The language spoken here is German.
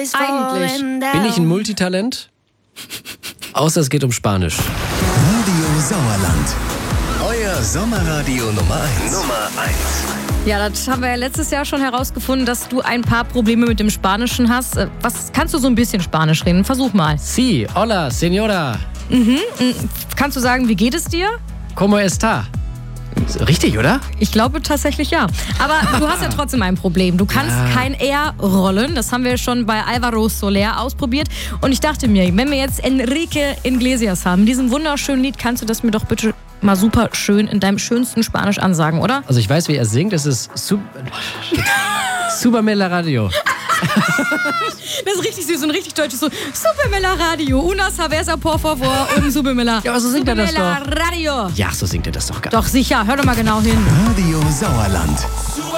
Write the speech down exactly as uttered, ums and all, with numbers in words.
Eigentlich. Bin ich ein Multitalent? Außer es geht um Spanisch. Radio Sauerland. Euer Sommerradio Nummer eins. Nummer eins. Ja, das haben wir ja letztes Jahr schon herausgefunden, dass du ein paar Probleme mit dem Spanischen hast. Was kannst du so ein bisschen Spanisch reden? Versuch mal. Sí, hola, señora. Mhm. Kannst du sagen, wie geht es dir? ¿Cómo está? Richtig, oder? Ich glaube tatsächlich ja. Aber du hast ja trotzdem ein Problem. Du kannst ja. kein R rollen. Das haben wir schon bei Alvaro Soler ausprobiert. Und ich dachte mir, wenn wir jetzt Enrique Iglesias haben, mit diesem wunderschönen Lied, kannst du das mir doch bitte mal super schön in deinem schönsten Spanisch ansagen, oder? Also ich weiß, wie er singt. Das ist Sub- Supermela Radio. Das ist richtig süß und richtig deutsch. So, Supermela Radio, una cerveza por favor und Supermela. Ja, aber so singt er das doch. Radio. Ja, so singt er das doch gar nicht. Doch, sicher. Hör doch mal genau hin. Radio Sauerland.